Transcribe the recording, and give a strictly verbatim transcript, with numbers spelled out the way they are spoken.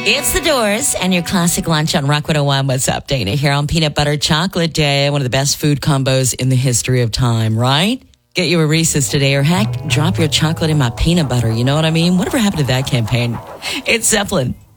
It's The Doors and your classic lunch on Rock one oh one. What's up, Dana? Here on Peanut Butter Chocolate Day, one of the best food combos in the history of time, right? Get you a Reese's today, or heck, drop your chocolate in my peanut butter. You know what I mean? Whatever happened to that campaign? It's Zeppelin.